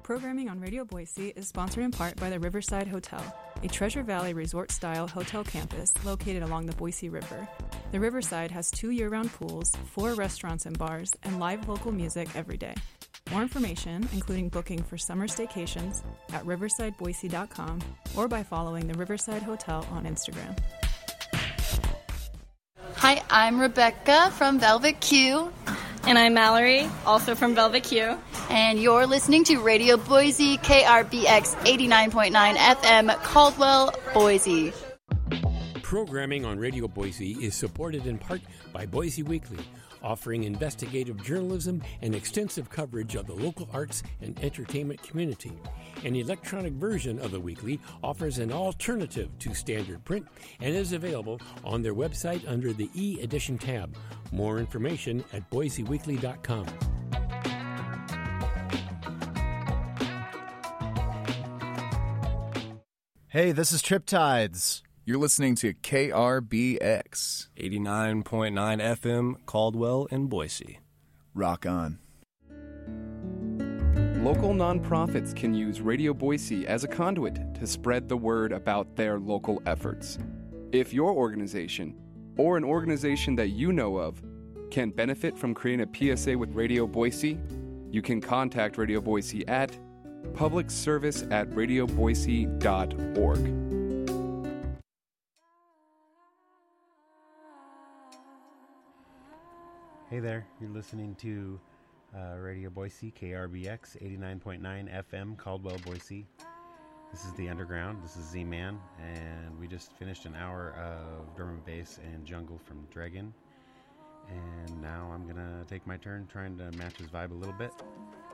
Programming on Radio Boise is sponsored in part by the Riverside Hotel, a Treasure Valley resort-style hotel campus located along the Boise River. The Riverside has 2 year-round pools, 4 restaurants and bars, and live local music every day. More information, including booking for summer staycations, at riversideboise.com or by following the Riverside Hotel on Instagram. Hi, I'm Rebecca from Velvet Q. And I'm Mallory, also from Velvet Q. And you're listening to Radio Boise, KRBX 89.9 FM, Caldwell, Boise. Programming on Radio Boise is supported in part by Boise Weekly, offering investigative journalism and extensive coverage of the local arts and entertainment community. An electronic version of the Weekly offers an alternative to standard print and is available on their website under the e-edition tab. More information at boiseweekly.com. Hey, this is Triptides. You're listening to KRBX 89.9 FM, Caldwell and Boise. Rock on. Local nonprofits can use Radio Boise as a conduit to spread the word about their local efforts. If your organization, or an organization that you know of, can benefit from creating a PSA with Radio Boise, you can contact Radio Boise at publicservice@radioboise.org. Hey there, you're listening to Radio Boise, KRBX 89.9 FM, Caldwell, Boise. This is The Underground, this is Z-Man, and we just finished an hour of drum and bass and jungle from Dragon. And now I'm going to take my turn trying to match his vibe a little bit.